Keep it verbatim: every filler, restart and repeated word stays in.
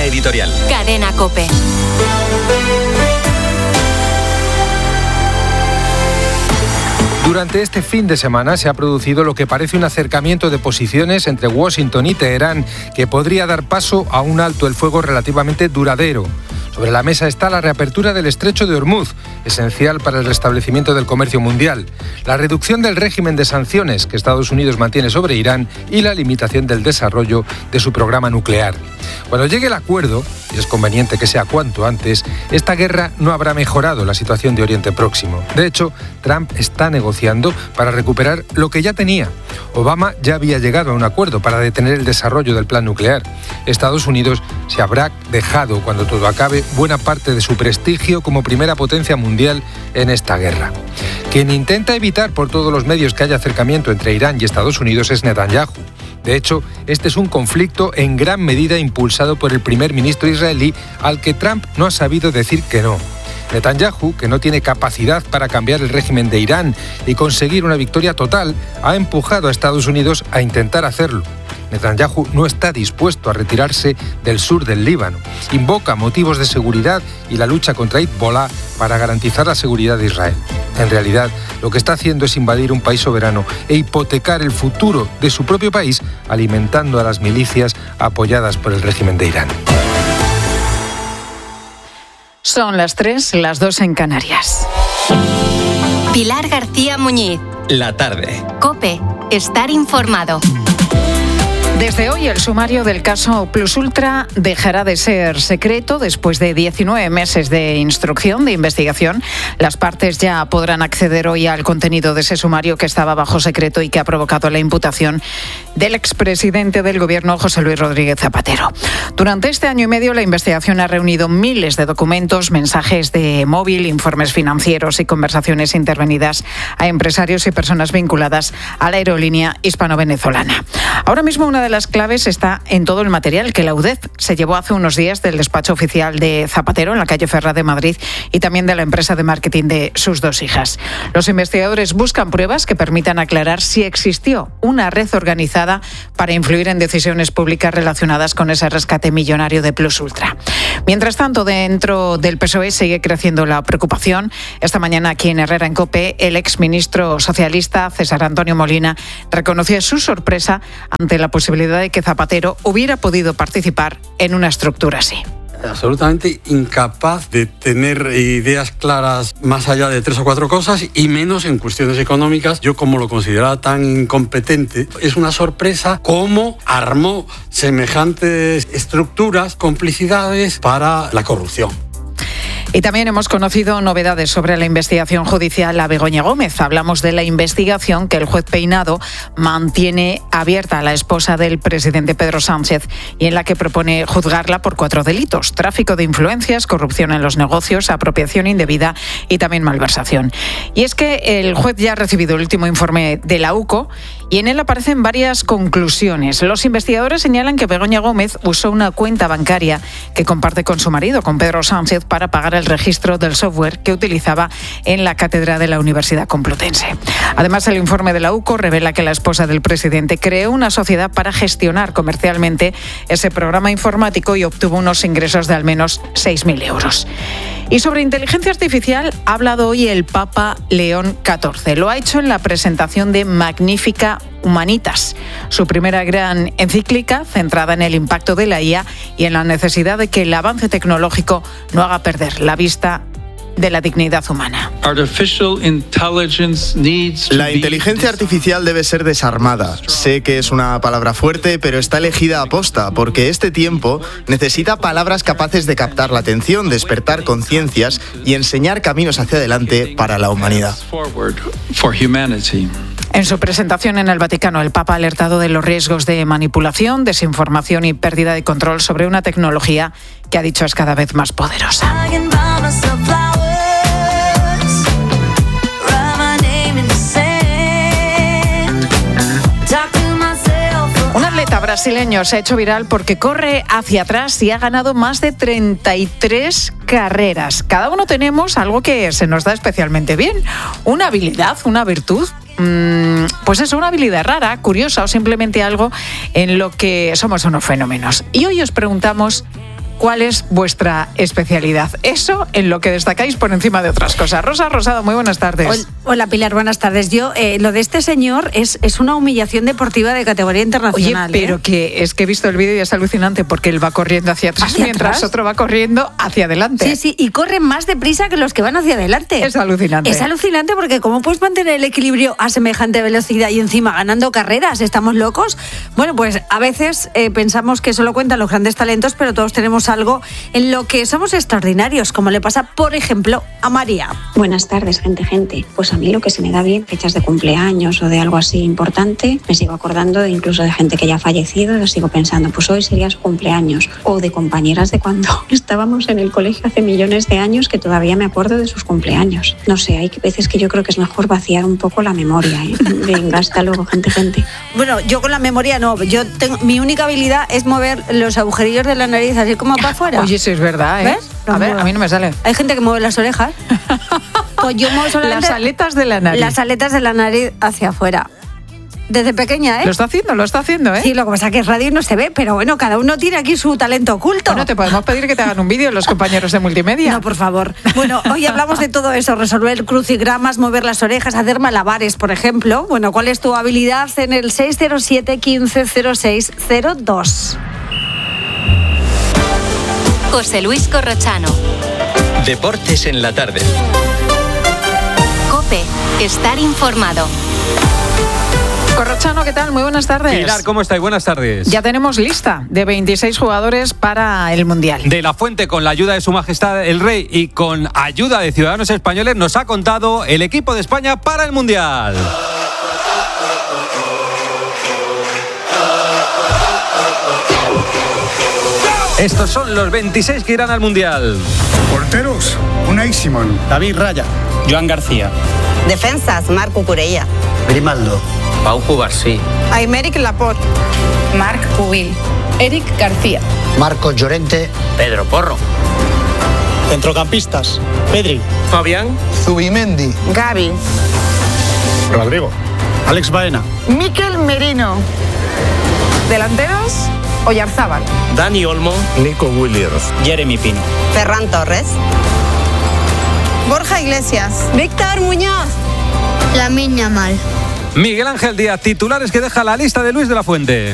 Línea editorial. Cadena COPE. Durante este fin de semana se ha producido lo que parece un acercamiento de posiciones entre Washington y Teherán que podría dar paso a un alto el fuego relativamente duradero. Sobre la mesa está la reapertura del estrecho de Hormuz, esencial para el restablecimiento del comercio mundial, la reducción del régimen de sanciones que Estados Unidos mantiene sobre Irán y la limitación del desarrollo de su programa nuclear. Cuando llegue el acuerdo, y es conveniente que sea cuanto antes, esta guerra no habrá mejorado la situación de Oriente Próximo. De hecho, Trump está negociando para recuperar lo que ya tenía. Obama ya había llegado a un acuerdo para detener el desarrollo del plan nuclear. Estados Unidos se habrá dejado, cuando todo acabe, buena parte de su prestigio como primera potencia mundial en esta guerra. Quien intenta evitar por todos los medios que haya acercamiento entre Irán y Estados Unidos es Netanyahu. De hecho, este es un conflicto en gran medida impulsado por el primer ministro israelí, al que Trump no ha sabido decir que no. Netanyahu, que no tiene capacidad para cambiar el régimen de Irán y conseguir una victoria total, ha empujado a Estados Unidos a intentar hacerlo. Netanyahu no está dispuesto a retirarse del sur del Líbano. Invoca motivos de seguridad y la lucha contra Hezbollah para garantizar la seguridad de Israel. En realidad, lo que está haciendo es invadir un país soberano e hipotecar el futuro de su propio país, alimentando a las milicias apoyadas por el régimen de Irán. Son las tres, las dos en Canarias. Pilar García Muñiz. La tarde. COPE. Estar informado. Desde hoy el sumario del caso Plus Ultra dejará de ser secreto. Después de diecinueve meses de instrucción, de investigación, las partes ya podrán acceder hoy al contenido de ese sumario que estaba bajo secreto y que ha provocado la imputación del expresidente del Gobierno, José Luis Rodríguez Zapatero. Durante este año y medio la investigación ha reunido miles de documentos, mensajes de móvil, informes financieros y conversaciones intervenidas a empresarios y personas vinculadas a la aerolínea hispano-venezolana. Ahora mismo una de las claves está en todo el material que la U D E F se llevó hace unos días del despacho oficial de Zapatero en la calle Ferrá de Madrid y también de la empresa de marketing de sus dos hijas. Los investigadores buscan pruebas que permitan aclarar si existió una red organizada para influir en decisiones públicas relacionadas con ese rescate millonario de Plus Ultra. Mientras tanto, dentro del P S O E sigue creciendo la preocupación. Esta mañana aquí en Herrera en COPE, el exministro socialista César Antonio Molina reconocía su sorpresa ante la posibilidad de que Zapatero hubiera podido participar en una estructura así. Absolutamente incapaz de tener ideas claras más allá de tres o cuatro cosas y menos en cuestiones económicas. Yo, como lo consideraba tan incompetente, es una sorpresa cómo armó semejantes estructuras, complicidades para la corrupción. Y también hemos conocido novedades sobre la investigación judicial a Begoña Gómez. Hablamos de la investigación que el juez Peinado mantiene abierta a la esposa del presidente Pedro Sánchez y en la que propone juzgarla por cuatro delitos: tráfico de influencias, corrupción en los negocios, apropiación indebida y también malversación. Y es que el juez ya ha recibido el último informe de la U C O y en él aparecen varias conclusiones. Los investigadores señalan que Begoña Gómez usó una cuenta bancaria que comparte con su marido, con Pedro Sánchez, para pagar el registro del software que utilizaba en la cátedra de la Universidad Complutense. Además, el informe de la U C O revela que la esposa del presidente creó una sociedad para gestionar comercialmente ese programa informático y obtuvo unos ingresos de al menos seis mil euros. Y sobre inteligencia artificial ha hablado hoy el Papa León catorce. Lo ha hecho en la presentación de Magnificat Humanitas, su primera gran encíclica centrada en el impacto de la I A y en la necesidad de que el avance tecnológico no haga perder la vista de la dignidad humana. La inteligencia artificial debe ser desarmada. Sé que es una palabra fuerte, pero está elegida a posta, porque este tiempo necesita palabras capaces de captar la atención, despertar conciencias y enseñar caminos hacia adelante para la humanidad. En su presentación en el Vaticano, el Papa ha alertado de los riesgos de manipulación, desinformación y pérdida de control sobre una tecnología que ha dicho es cada vez más poderosa. Brasileño se ha hecho viral porque corre hacia atrás y ha ganado más de treinta y tres carreras. Cada uno tenemos algo que se nos da especialmente bien, una habilidad, una virtud. Mm, pues eso, una habilidad rara, curiosa o simplemente algo en lo que somos unos fenómenos. Y hoy os preguntamos, cuál es vuestra especialidad. Eso en lo que destacáis por encima de otras cosas. Rosa Rosado, muy buenas tardes. Hola Pilar, buenas tardes. Yo, eh, lo de este señor es, es una humillación deportiva de categoría internacional. Oye, pero ¿eh? que es que he visto el vídeo y es alucinante porque él va corriendo hacia atrás ¿Hacia mientras atrás? otro va corriendo hacia adelante. Sí, sí, y corren más deprisa que los que van hacia adelante. Es alucinante. Es alucinante porque ¿cómo puedes mantener el equilibrio a semejante velocidad y encima ganando carreras? ¿Estamos locos? Bueno, pues a veces eh, pensamos que solo cuentan los grandes talentos, pero todos tenemos algo en lo que somos extraordinarios, como le pasa, por ejemplo, a María. Buenas tardes, gente, gente. Pues a mí lo que se me da bien, fechas de cumpleaños o de algo así importante, me sigo acordando de incluso de gente que ya ha fallecido, y sigo pensando, pues hoy sería su cumpleaños. O de compañeras de cuando estábamos en el colegio hace millones de años que todavía me acuerdo de sus cumpleaños. No sé, hay veces que yo creo que es mejor vaciar un poco la memoria, ¿eh? Venga, hasta luego, gente, gente. Bueno, yo con la memoria no, yo tengo, mi única habilidad es mover los agujerillos de la nariz así como para afuera. Oye, eso es verdad, ¿eh? ¿Ves? A ver, a mí no me sale. Hay gente que mueve las orejas. Pues yo muevo solamente Las aletas de la nariz. Las aletas de la nariz hacia afuera. Desde pequeña, ¿eh? Lo está haciendo, lo está haciendo, ¿eh? Sí, lo que pasa es que es radio y no se ve, pero bueno, cada uno tiene aquí su talento oculto. Bueno, te podemos pedir que te hagan un vídeo los compañeros de multimedia. No, por favor. Bueno, hoy hablamos de todo eso, resolver crucigramas, mover las orejas, hacer malabares, por ejemplo. Bueno, ¿cuál es tu habilidad? En el seis cero siete, quince cero seis cero dos. José Luis Corrochano. Deportes en la tarde. COPE. Estar informado. Corrochano, ¿qué tal? Muy buenas tardes. Pilar, ¿cómo estáis? Buenas tardes. Ya tenemos lista de veintiséis jugadores para el Mundial. De la Fuente, con la ayuda de Su Majestad el Rey y con ayuda de ciudadanos españoles, nos ha contado el equipo de España para el Mundial. Estos son los veintiséis que irán al Mundial. Porteros, Unai Simón, David Raya, Joan García. Defensas, Marco Curella. Grimaldo, Pau Barsí. Aymeric Laporte. Marc Pubil. Eric García. Marcos Llorente, Pedro Porro. Centrocampistas, Pedri, Fabián. Zubimendi, Gavi. Rodrigo, Alex Baena, Mikel Merino. Delanteros, Oyarzábal. Dani Olmo. Nico Williams, Jeremy Pino. Ferran Torres. Borja Iglesias. Víctor Muñoz. Lamine Yamal. Miguel Ángel Díaz, titulares que deja la lista de Luis de la Fuente.